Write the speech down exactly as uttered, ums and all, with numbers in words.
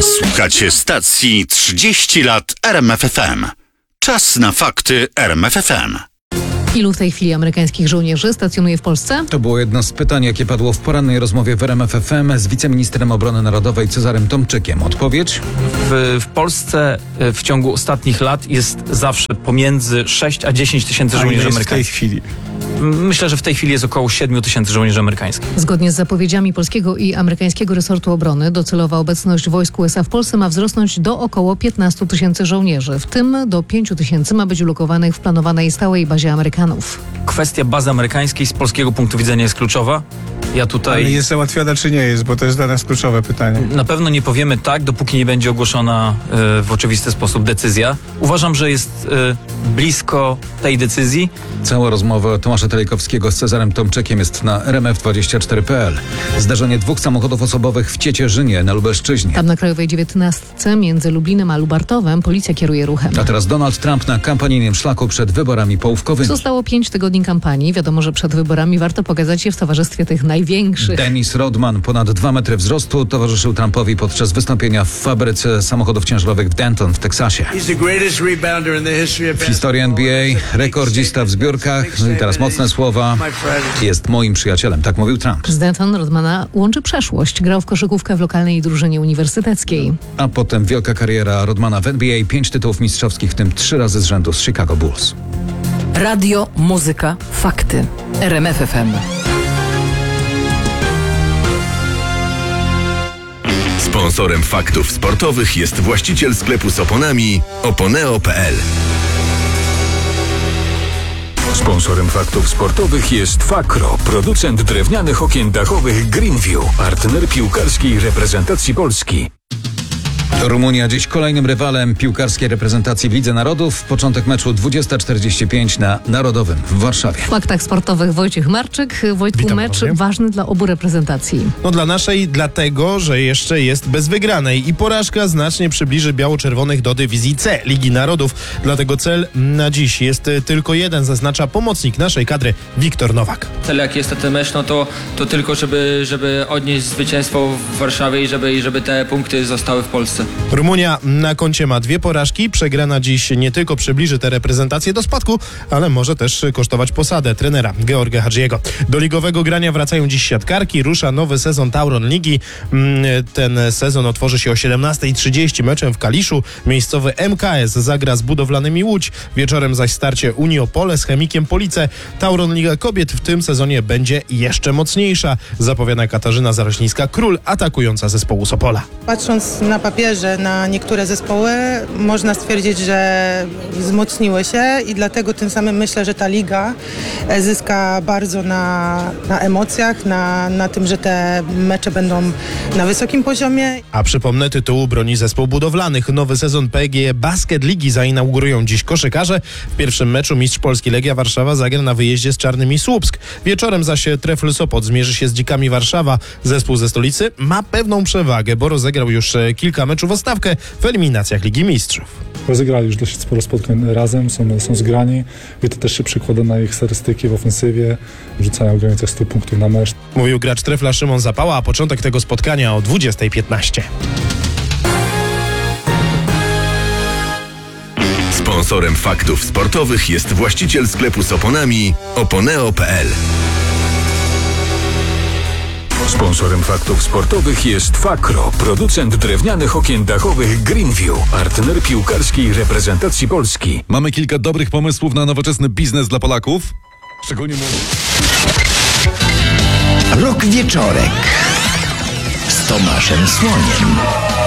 Słuchacie stacji trzydzieści lat R M F F M. Czas na fakty R M F F M. Ilu w tej chwili amerykańskich żołnierzy stacjonuje w Polsce? To było jedno z pytań, jakie padło w porannej rozmowie w R M F F M z wiceministrem obrony narodowej Cezarym Tomczykiem. Odpowiedź? W, w Polsce w ciągu ostatnich lat jest zawsze pomiędzy sześć a dziesięć tysięcy żołnierzy amerykańskich. W tej chwili? Myślę, że w tej chwili jest około siedem tysięcy żołnierzy amerykańskich. Zgodnie z zapowiedziami polskiego i amerykańskiego resortu obrony, docelowa obecność wojsk U S A w Polsce ma wzrosnąć do około piętnastu tysięcy żołnierzy. W tym do pięciu tysięcy ma być ulokowanych w planowanej stałej bazie Amerykanów. Kwestia bazy amerykańskiej z polskiego punktu widzenia jest kluczowa. Ja tutaj... Ale jest załatwiona czy nie jest, bo to jest dla nas kluczowe pytanie. Na pewno nie powiemy tak, dopóki nie będzie ogłoszona y, w oczywisty sposób decyzja. Uważam, że jest y, blisko tej decyzji. Cała rozmowa Tomasza Telejkowskiego z Cezarem Tomczykiem jest na R M F dwadzieścia cztery kropka p l. Zdarzenie dwóch samochodów osobowych w Ciecierzynie na Lubelszczyźnie. Tam na Krajowej dziewiętnastce między Lublinem a Lubartowem policja kieruje ruchem. A teraz Donald Trump na kampanijnym szlaku przed wyborami połówkowymi. Zostało pięć tygodni kampanii. Wiadomo, że przed wyborami warto pokazać się w towarzystwie tych największych. Dennis Rodman, ponad dwa metry wzrostu, towarzyszył Trumpowi podczas wystąpienia w fabryce samochodów ciężarowych w Denton w Teksasie. W historii N B A rekordzista w zbiórkach, no i teraz mocne słowa, jest moim przyjacielem, tak mówił Trump. Z Denton Rodmana łączy przeszłość. Grał w koszykówkę w lokalnej drużynie uniwersyteckiej. A potem wielka kariera Rodmana w N B A, pięć tytułów mistrzowskich, w tym trzy razy z rzędu z Chicago Bulls. Radio, muzyka, fakty. R M F F M. Sponsorem faktów sportowych jest właściciel sklepu z oponami oponeo kropka p l. Sponsorem faktów sportowych jest Fakro, producent drewnianych okien dachowych Greenview, partner piłkarskiej reprezentacji Polski. Rumunia dziś kolejnym rywalem piłkarskiej reprezentacji w Lidze Narodów. Początek meczu dwudziesta czterdzieści pięć na Narodowym w Warszawie. W faktach sportowych Wojciech Marczyk. Wojtku, Witam, mecz panowie. ważny dla obu reprezentacji. No dla naszej dlatego, że jeszcze jest bez wygranej i porażka znacznie przybliży biało-czerwonych do dywizji C Ligi Narodów. Dlatego cel na dziś jest tylko jeden, zaznacza pomocnik naszej kadry Wiktor Nowak. Cel jaki jest na ten mecz, no to, to tylko żeby, żeby odnieść zwycięstwo w Warszawie i żeby, i żeby te punkty zostały w Polsce. Rumunia na koncie ma dwie porażki. Przegrana dziś nie tylko przybliży tę reprezentację do spadku, ale może też kosztować posadę trenera Georga Hadžiego. Do ligowego grania wracają dziś siatkarki. Rusza nowy sezon Tauron Ligi. Ten sezon otworzy się o siedemnasta trzydzieści meczem w Kaliszu. Miejscowy M K S zagra z Budowlanymi Łódź. Wieczorem zaś starcie Unii Opole z Chemikiem Police. Tauron Liga Kobiet w tym sezonie będzie jeszcze mocniejsza, zapowiada Katarzyna Zarośnińska-Król, atakująca zespołu z Opola. Patrząc na papierze na niektóre zespoły, można stwierdzić, że wzmocniły się i dlatego tym samym myślę, że ta liga zyska bardzo na, na emocjach, na, na tym, że te mecze będą na wysokim poziomie. A przypomnę, tytułu broni zespół budowlanych. Nowy sezon P G E Basket Ligi zainaugurują dziś koszykarze. W pierwszym meczu mistrz Polski Legia Warszawa zagra na wyjeździe z Czarnymi Słupsk. Wieczorem zaś Trefl Sopot zmierzy się z Dzikami Warszawa. Zespół ze stolicy ma pewną przewagę, bo rozegrał już kilka meczów o stawkę w eliminacjach Ligi Mistrzów. Rozegrali już dość sporo spotkań razem, są, są zgrani i to też się przekłada na ich statystyki w ofensywie, rzucają w granicach stu punktów na mecz. Mówił gracz Trefla Szymon Zapała, a początek tego spotkania o dwudziesta piętnaście. Sponsorem faktów sportowych jest właściciel sklepu z oponami oponeo kropka p l. Sponsorem faktów sportowych jest Fakro, producent drewnianych okien dachowych Greenview, partner piłkarskiej reprezentacji Polski. Mamy kilka dobrych pomysłów na nowoczesny biznes dla Polaków. Szczególnie Rok Wieczorek z Tomaszem Słoniem.